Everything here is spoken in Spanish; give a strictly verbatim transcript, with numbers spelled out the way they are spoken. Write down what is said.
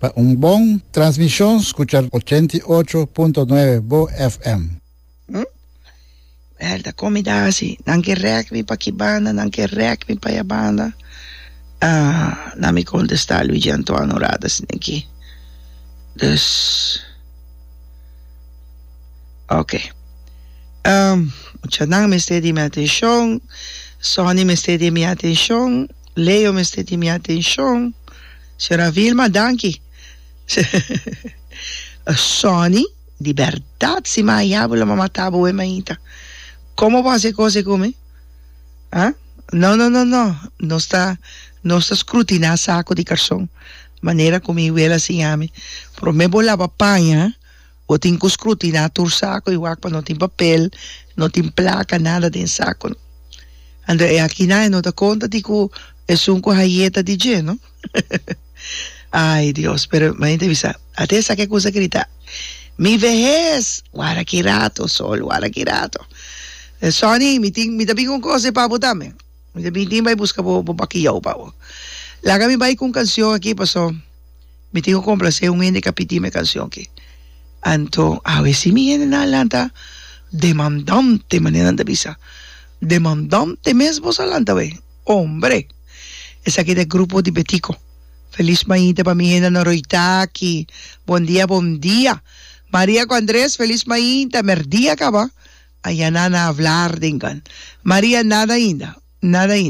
Para un buen transmisión, escuchar ochenta y ocho punto nueve Bo F M. ¿Mm? Da comida así, nanke rek mi pa kibana, nanke rek mi pa yabana. Ah, na mi contesta Luigi Antoine Oradas neki. Dus, oké. Okay. Um, Chanang me stedi mi attention, Sonny me stedi mi attention, Leo me stedi mi attention, Sera Vilma, danki. Sonny, di verdad si ma diavolo ma matavo e maita. ¿Cómo va a hacer cosas como? ¿Ah? No, no, no, no. No está, no está escrutinando saco de cartón. Manera como ela se llama. Pero me voy a la papaya, o tengo que escrutinar tu saco, igual cuando no tiene papel, no tiene placa, nada de saco. André, aquí nadie no te cuenta de que es un cojalleta de lleno. Ay, Dios, pero me interesa. Até esa que cosa grita. Mi vejez, guarda que rato, sol, guarda que rato. Sonny, mi ting, mi tabi kong cosa pa botarme. Mi tabi ting vai buscar po po pakiyaw pa po. La kami vai kong canción aquí pasó. Mi ting ko complacer un ende kapitime canción que. Anto, a ver si mi ende na lanta demandante manera de visa. Demandante mesmo sa lanta we. Hombre. Es aquí del grupo de Betico. Feliz mañana para mi gente Noroitaki. Buen día, buen día. María con Andrés, feliz mañana. Merdía acaba. Allá nada hablar, dingan. María, nada ainda. Nada ainda.